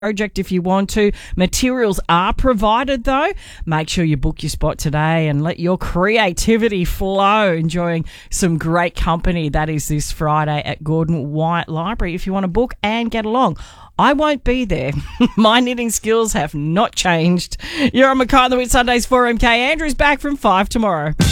project if you want to. Materials are provided though. Make sure you book your spot today and let your creativity flow. Enjoying some great company. That is this Friday at Gordon Wyatt Library if you want to book and get along. I won't be there. My knitting skills have not changed. You're on Mackay on the Whit Sundays 4MK. Andrew's back from 5 tomorrow.